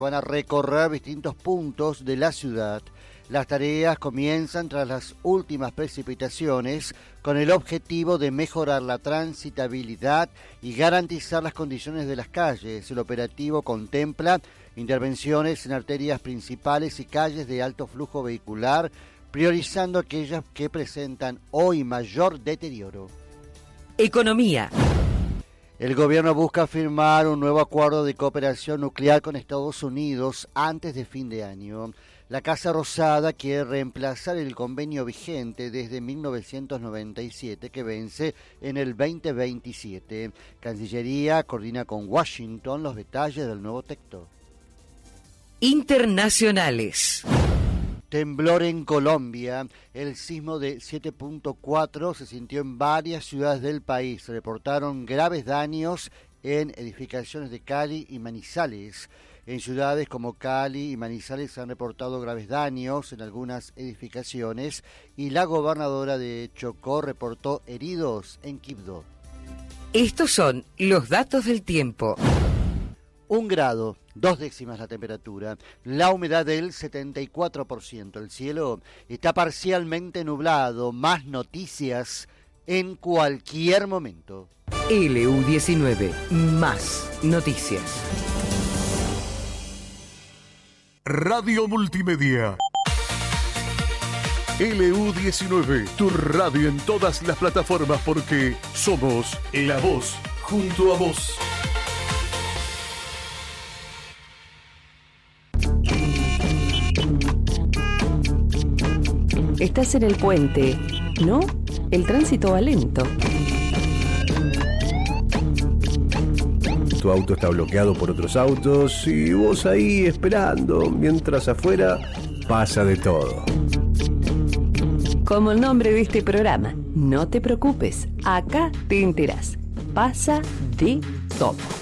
Van a recorrer distintos puntos de la ciudad. Las tareas comienzan tras las últimas precipitaciones con el objetivo de mejorar la transitabilidad y garantizar las condiciones de las calles. El operativo contempla intervenciones en arterias principales y calles de alto flujo vehicular, priorizando aquellas que presentan hoy mayor deterioro. Economía. El gobierno busca firmar un nuevo acuerdo de cooperación nuclear con Estados Unidos antes de fin de año. La Casa Rosada quiere reemplazar el convenio vigente desde 1997 que vence en el 2027. Cancillería coordina con Washington los detalles del nuevo texto. Internacionales. Temblor en Colombia. El sismo de 7.4 se sintió en varias ciudades del país. Se reportaron graves daños en edificaciones de Cali y Manizales. En ciudades como Cali y Manizales se han reportado graves daños en algunas edificaciones y la gobernadora de Chocó reportó heridos en Quibdó. Estos son los datos del tiempo. 1 grado, 2 décimas la temperatura, la humedad del 74%, el cielo está parcialmente nublado, más noticias en cualquier momento. LU19, más noticias. Radio Multimedia. LU19, tu radio en todas las plataformas porque somos la voz junto a vos. Estás en el puente, ¿no? El tránsito va lento. Tu auto está bloqueado por otros autos y vos ahí esperando, mientras afuera pasa de todo. Como el nombre de este programa, no te preocupes, acá te enterás. Pasa de todo.